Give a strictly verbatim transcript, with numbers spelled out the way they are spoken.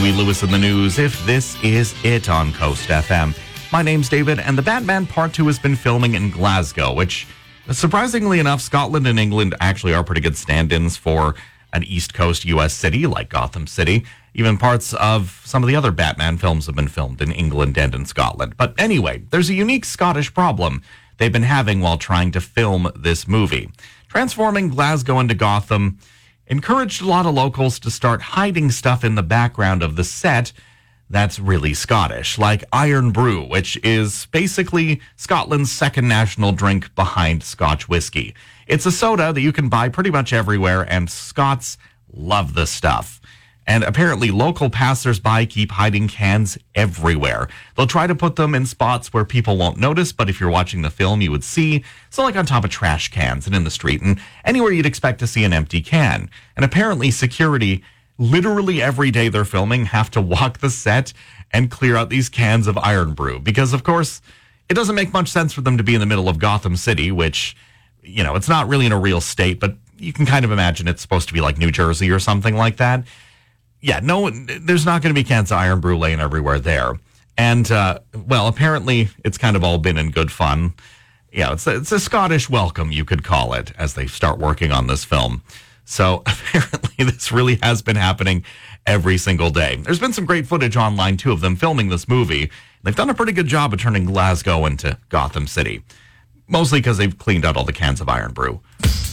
Huey Lewis in the news. If this is it on Coast F M. My name's David, and The Batman Part two has been filming in Glasgow, which, surprisingly enough, Scotland and England actually are pretty good stand-ins for an East Coast U S city like Gotham City. Even parts of some of the other Batman films have been filmed in England and in Scotland. But anyway, there's a unique Scottish problem they've been having while trying to film this movie. Transforming Glasgow into Gotham encouraged a lot of locals to start hiding stuff in the background of the set that's really Scottish, like Iron Brew, which is basically Scotland's second national drink behind Scotch whiskey. It's a soda that you can buy pretty much everywhere, and Scots love the stuff. And apparently local passersby keep hiding cans everywhere. They'll try to put them in spots where people won't notice, but if you're watching the film, you would see. So like on top of trash cans and in the street and anywhere you'd expect to see an empty can. And apparently security, literally every day they're filming, have to walk the set and clear out these cans of Iron Brew. Because, of course, it doesn't make much sense for them to be in the middle of Gotham City, which, you know, it's not really in a real state, but you can kind of imagine it's supposed to be like New Jersey or something like that. Yeah, no, there's not going to be cans of Iron Brew laying everywhere there. And, uh, well, apparently it's kind of all been in good fun. Yeah, it's a, it's a Scottish welcome, you could call it, as they start working on this film. So apparently this really has been happening every single day. There's been some great footage online, too, of them filming this movie. They've done a pretty good job of turning Glasgow into Gotham City, mostly because they've cleaned out all the cans of Iron Brew.